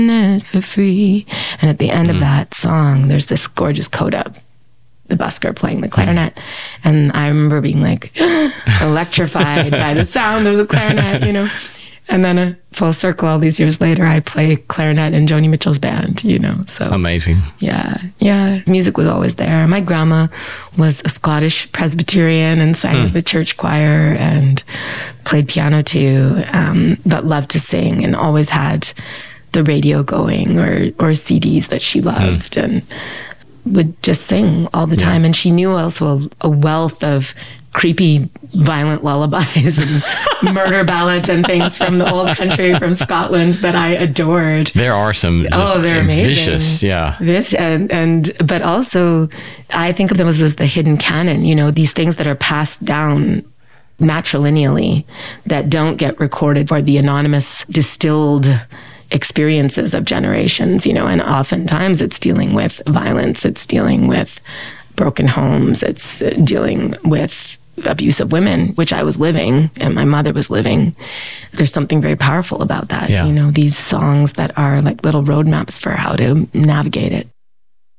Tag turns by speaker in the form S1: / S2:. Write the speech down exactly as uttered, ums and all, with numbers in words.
S1: it for free. And at the end mm. of that song, there's this gorgeous coda, the busker playing the clarinet. Mm. And I remember being like electrified by the sound of the clarinet, you know. And then a full circle all these years later, I play clarinet in Joni Mitchell's band, you know, so.
S2: Amazing.
S1: Yeah, yeah. Music was always there. My grandma was a Scottish Presbyterian and sang mm. with the church choir and played piano too, um, but loved to sing and always had the radio going or, or C Ds that she loved mm. and would just sing all the time. Yeah. And she knew also a, a wealth of creepy, violent lullabies and murder ballads and things from the old country from Scotland that I adored.
S2: There are some just
S1: oh, they're amazing.
S2: Vicious, yeah.
S1: Vish, and, and, but also, I think of them as, as the hidden canon, you know, these things that are passed down matrilineally that don't get recorded for the anonymous distilled experiences of generations, you know, and oftentimes it's dealing with violence, it's dealing with broken homes, it's dealing with abuse of women, which I was living and my mother was living. There's something very powerful about that. Yeah. You know, these songs that are like little roadmaps for how to navigate it.